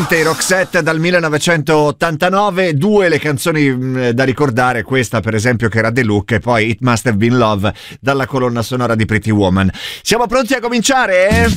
ovviamente i Roxette dal 1989, due le canzoni da ricordare, questa per esempio che era The Look e poi It Must Have Been Love dalla colonna sonora di Pretty Woman. Siamo pronti a cominciare?